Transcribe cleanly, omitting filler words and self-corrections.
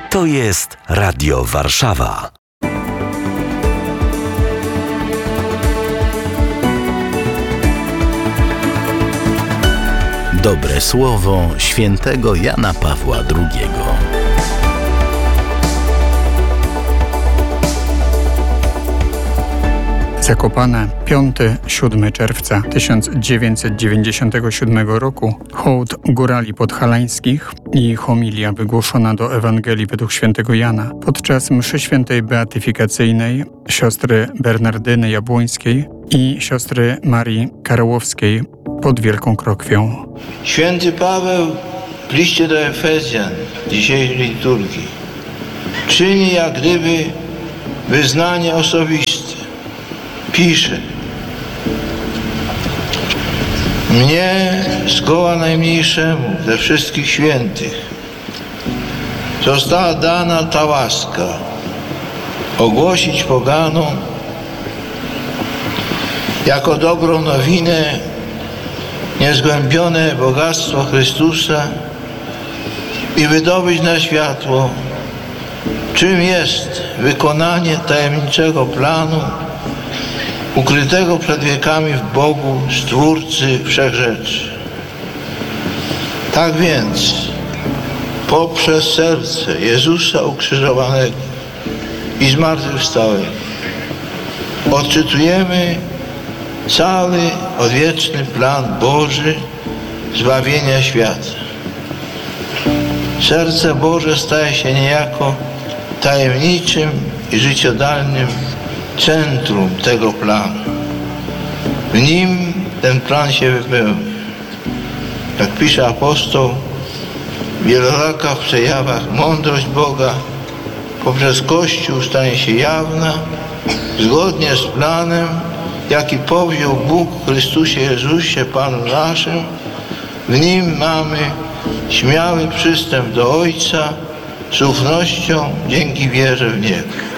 To jest Radio Warszawa. Dobre słowo świętego Jana Pawła II. Zakopane, 5-7 czerwca 1997 roku, hołd górali podhalańskich i homilia wygłoszona do Ewangelii według świętego Jana podczas mszy świętej beatyfikacyjnej siostry Bernardyny Jabłońskiej i siostry Marii Karałowskiej pod Wielką Krokwią. Święty Paweł w liście do Efezjan dzisiejszej liturgii czyni jak gdyby wyznanie osobiste. Pisze: mnie, zgoła najmniejszemu ze wszystkich świętych, została dana ta łaska ogłosić poganom jako dobrą nowinę niezgłębione bogactwo Chrystusa i wydobyć na światło, czym jest wykonanie tajemniczego planu ukrytego przed wiekami w Bogu, Stwórcy wszechrzeczy. Tak więc poprzez serce Jezusa ukrzyżowanego i zmartwychwstałego odczytujemy cały odwieczny plan Boży zbawienia świata. Serce Boże staje się niejako tajemniczym i życiodalnym centrum tego planu. W nim ten plan się wypełnia. Jak pisze apostoł, wieloraka w przejawach mądrość Boga poprzez Kościół stanie się jawna, zgodnie z planem, jaki powziął Bóg w Chrystusie Jezusie, Panu naszym. W nim mamy śmiały przystęp do Ojca z ufnością dzięki wierze w Niego.